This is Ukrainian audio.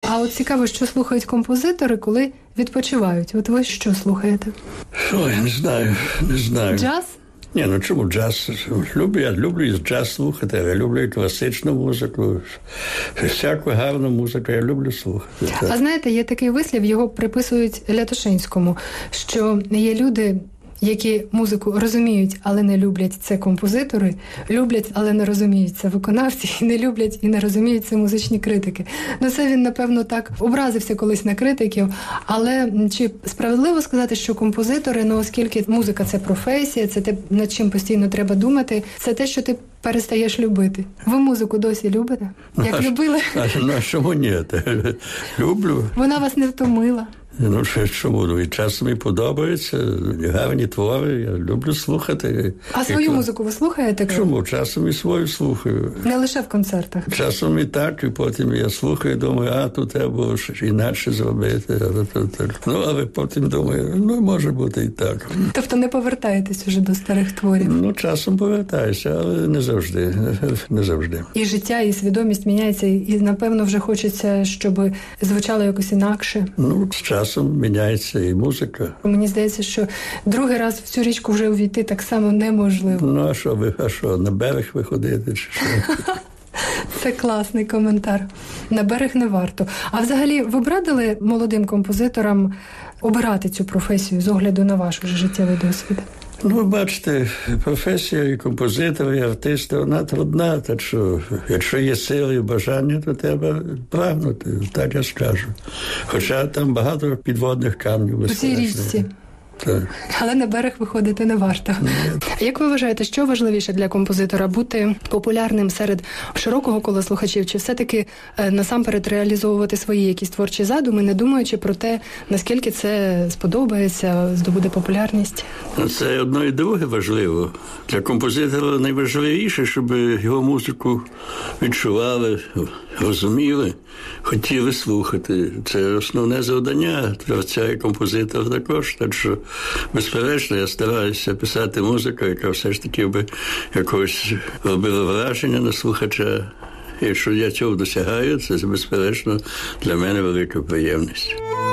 А от цікаво, що слухають композитори, коли відпочивають. От ви що слухаєте? Ой, не знаю. Джаз? Ні, ну чому джаз? Я люблю і джаз слухати, я люблю і класичну музику, всяку гарну музику я люблю слухати. Так. А знаєте, є такий вислів, його приписують Лятошинському, що є люди, які музику розуміють, але не люблять, це композитори, люблять, але не розуміють, це виконавці, і не люблять і не розуміють, це музичні критики. Ну це він, напевно, так образився колись на критиків, але чи справедливо сказати, що композитори, ну оскільки музика – це професія, це те, над чим постійно треба думати, це те, що ти перестаєш любити. Ви музику досі любите? Як любили? А чому ні? Люблю. Вона вас не втомила? Ну, чому? Ну, і часом мені подобається, гарні твори, я люблю слухати. А свою музику ви слухаєте? Чому? Часом і свою слухаю. Не лише в концертах? Часом і так, і потім я слухаю, думаю, тут треба було щось інакше зробити. Ну, але потім думаю, може бути і так. Тобто не повертаєтесь уже до старих творів? Ну, часом повертаюся, але не завжди. Не завжди. І життя, і свідомість міняється, і, напевно, вже хочеться, щоб звучало якось інакше. Ну, з часом міняється і музика. Мені здається, що другий раз в цю річку вже увійти так само неможливо. Ну, а що, на берег виходити, чи що? Це класний коментар. На берег не варто. А взагалі, ви б радили молодим композиторам обирати цю професію з огляду на ваш життєвий досвід? Ну, бачите, професія і композитора, і артиста, вона трудна, так що, якщо є сили і бажання, то треба прагнути, так я скажу. Хоча там багато підводних камнів. У цій річці. Так. Але на берег виходити не варто. Ні. Як ви вважаєте, що важливіше для композитора? Бути популярним серед широкого кола слухачів, чи все-таки насамперед реалізовувати свої якісь творчі задуми, не думаючи про те, наскільки це сподобається, здобуде популярність? Це одно і друге важливо. Для композитора найважливіше, щоб його музику відчували, розуміли, хотіли слухати. Це основне завдання творця і композитора також. Так що, безперечно, я стараюся писати музику, яка все ж таки би якось робила враження на слухача. І якщо я цього досягаю, це, безперечно, для мене велика приємність.